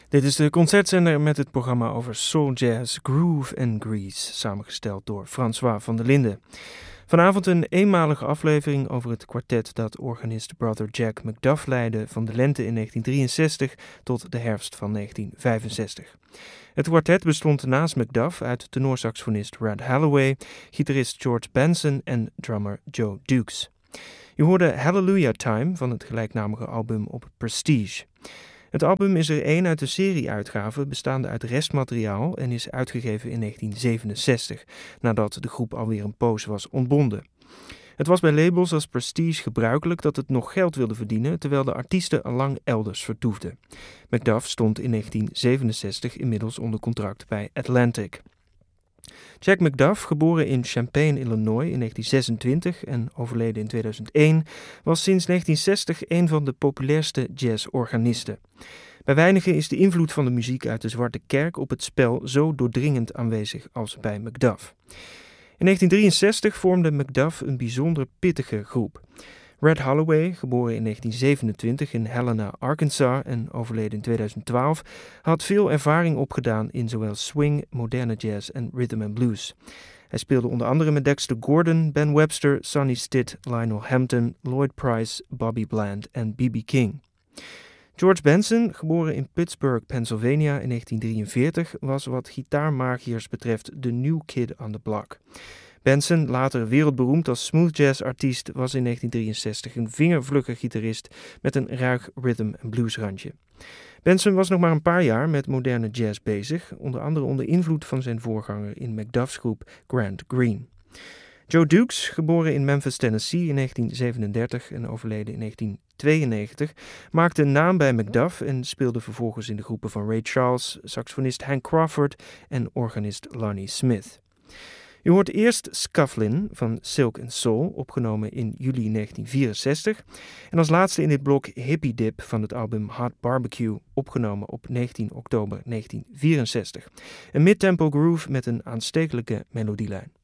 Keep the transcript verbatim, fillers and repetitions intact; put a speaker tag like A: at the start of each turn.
A: Dit is de concertzender met het programma over soul jazz, groove en grease, samengesteld door François van der Linden. Vanavond een eenmalige aflevering over het kwartet dat organist Brother Jack McDuff leidde van de lente in negentien drieënzestig tot de herfst van negentien vijfenzestig. Het kwartet bestond naast McDuff uit tenorsaxofonist Red Halloway, gitarist George Benson en drummer Joe Dukes. Je hoorde Hallelujah Time van het gelijknamige album op Prestige. Het album is er één uit een serie uitgaven bestaande uit restmateriaal en is uitgegeven in negentien zevenenzestig, nadat de groep alweer een poos was ontbonden. Het was bij labels als Prestige gebruikelijk dat het nog geld wilde verdienen, terwijl de artiesten allang elders vertoefden. McDuff stond in negentien zevenenzestig inmiddels onder contract bij Atlantic. Jack McDuff, geboren in Champaign, Illinois in negentien zesentwintig en overleden in tweeduizend één, was sinds negentien zestig een van de populairste jazzorganisten. Bij weinigen is de invloed van de muziek uit de Zwarte Kerk op het spel zo doordringend aanwezig als bij McDuff. In negentien drieënzestig vormde McDuff een bijzonder pittige groep. Red Halloway, geboren in negentien zevenentwintig in Helena, Arkansas en overleden in tweeduizend twaalf, had veel ervaring opgedaan in zowel swing, moderne jazz en rhythm and blues. Hij speelde onder andere met Dexter Gordon, Ben Webster, Sonny Stitt, Lionel Hampton, Lloyd Price, Bobby Bland en B B King. George Benson, geboren in Pittsburgh, Pennsylvania in negentien drieënveertig, was wat gitaarmagiërs betreft de new kid on the block. Benson, later wereldberoemd als smooth jazz artiest, was in negentien drieënzestig een vingervlugge gitarist met een ruig rhythm en blues randje. Benson was nog maar een paar jaar met moderne jazz bezig, onder andere onder invloed van zijn voorganger in McDuff's groep Grant Green. Joe Dukes, geboren in Memphis, Tennessee in negentien zevenendertig en overleden in negentien tweeënnegentig, maakte een naam bij McDuff en speelde vervolgens in de groepen van Ray Charles, saxofonist Hank Crawford en organist Lonnie Smith. U hoort eerst Scufflin van Silk and Soul, opgenomen in juli negentien vierenzestig. En als laatste in dit blok Hippie Dip van het album Hot Barbecue, opgenomen op negentien oktober negentien vierenzestig. Een midtempo groove met een aanstekelijke melodielijn.